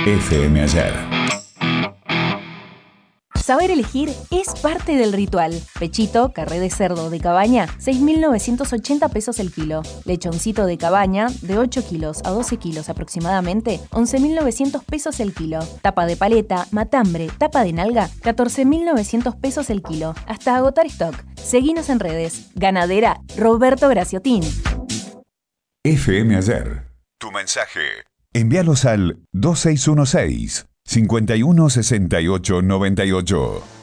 FM Ayer. Saber elegir es parte del ritual. Pechito, carré de cerdo de cabaña, 6.980 pesos el kilo. Lechoncito de cabaña, de 8 kilos a 12 kilos aproximadamente, 11.900 pesos el kilo. Tapa de paleta, matambre, tapa de nalga, 14.900 pesos el kilo. Hasta agotar stock. Seguinos en redes. Ganadera Roberto Graciotín. FM Ayer. Tu mensaje. Envíalos al 2616 516898.